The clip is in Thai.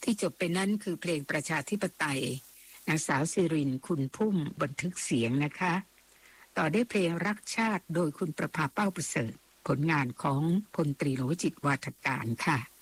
ที่จบไปนั้นคือเพลงประชาธิปไตยนางสาวสิรินคุณพุ่มบันทึกเสียงนะคะต่อได้เพลงรักชาติโดยคุณประภาเป้าประเสริฐผลงานของพลตรีโลจิตวาทการค่ะ